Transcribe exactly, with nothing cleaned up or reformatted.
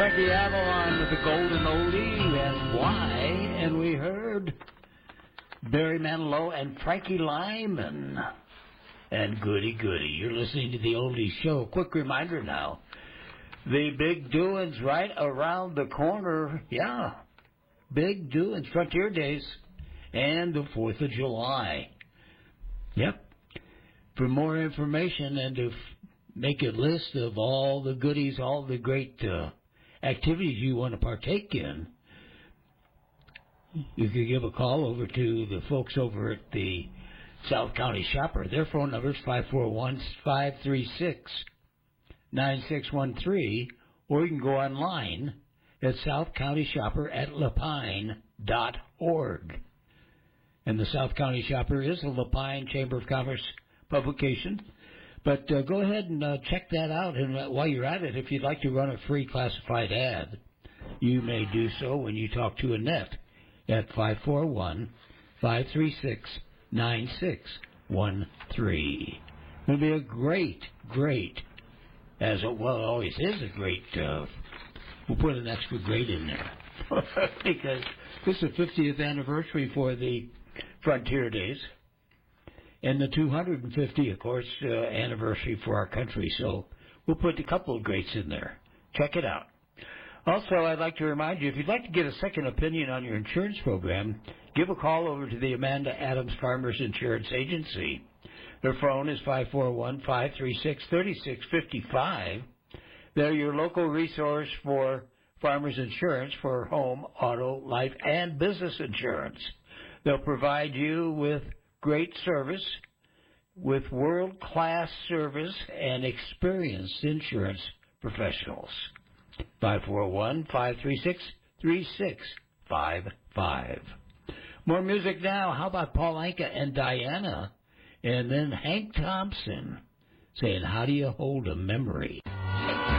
Frankie Avalon with the Golden Oldie, and why? And we heard Barry Manilow and Frankie Lyman. And goody goody, you're listening to the Oldies Show. Quick reminder now, the big doings right around the corner. Yeah, big doings, Frontier Days, and the fourth of July. Yep. For more information and to f- make a list of all the goodies, all the great uh, activities you want to partake in, you could give a call over to the folks over at the South County Shopper. Their phone number is five four one, five three six, nine six one three, or you can go online at South County Shopper at lapine dot org. And the South County Shopper is a Lapine Chamber of Commerce publication. But uh, go ahead and uh, check that out. And uh, while you're at it, if you'd like to run a free classified ad, you may do so when you talk to Annette at five four one, five three six, nine six one three. It'll be a great, great, as it, well, it always is a great, uh, we'll put an extra great in there. Because this is the fiftieth anniversary for the Frontier Days. And the two hundred fiftieth, of course, uh, anniversary for our country. So we'll put a couple of greats in there. Check it out. Also, I'd like to remind you, if you'd like to get a second opinion on your insurance program, give a call over to the Amanda Adams Farmers Insurance Agency. Their phone is five four one, five three six, three six five five. They're your local resource for farmers insurance for home, auto, life, and business insurance. They'll provide you with great service, with world-class service and experienced insurance professionals. five four one, five three six, three six five five. More music now. How about Paul Anka and Diana? And then Hank Thompson saying, how do you hold a memory?